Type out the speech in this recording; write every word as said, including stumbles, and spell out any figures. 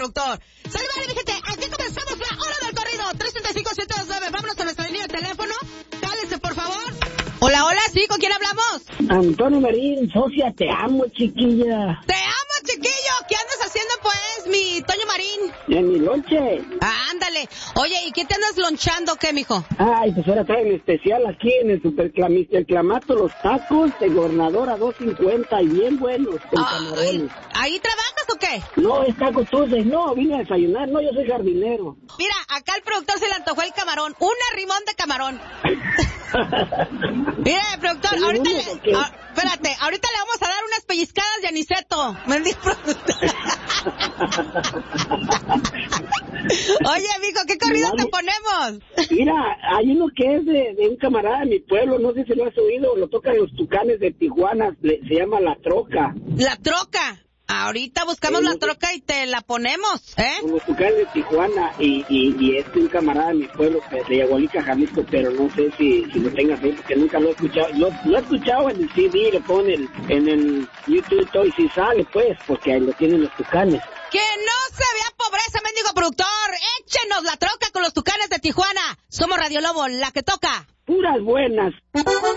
productor. Sale, vale, mi gente, aquí comenzamos la hora del corrido. tres treinta y cinco, siete dos nueve. Vámonos a nuestra línea de teléfono. Cálese, por favor. Hola, hola, sí, ¿con quién hablamos? Antonio Marín, socia, te amo, chiquilla. Te amo, chiquillo. ¿Qué andas haciendo, pues, mi Toño Marín? En mi lonche. Ah, ándale. Oye, ¿y qué te andas lonchando, qué, mijo? Ay, pues ahora traen especial aquí en el Superclamis, el Clamato, los tacos de Gobernador a dos cincuenta y bien buenos, con camarones. ¿Ahí trabajas o qué? No, es tacos dulces, no, vine a desayunar, no, yo soy jardinero. Mira, acá al productor se le antojó el camarón, un arrimón de camarón. Mira, productor, ahorita le, a, espérate, ahorita le vamos a dar unas pellizcadas de aniceto. Me dijo productor. Oye, amigo, ¿qué corrido te ponemos? Mira, hay uno que es de, de un camarada de mi pueblo, no sé si lo has oído, lo tocan los Tucanes de Tijuana, le, se llama La Troca. La Troca. Ahorita buscamos eh, la troca y te la ponemos, ¿eh? Los Tucanes de Tijuana y, y, y es un camarada de mi pueblo, de Yagualica, Jalisco, pero no sé si, si lo tengas ahí porque nunca lo he escuchado. Lo, lo he escuchado en el C D, lo ponen en el YouTube todo y si sale, pues, porque ahí lo tienen los Tucanes. ¡Que no se vea pobreza, mendigo productor! ¡Échenos la troca con los Tucanes de Tijuana! Somos Radio Lobo, la que toca. Puras buenas.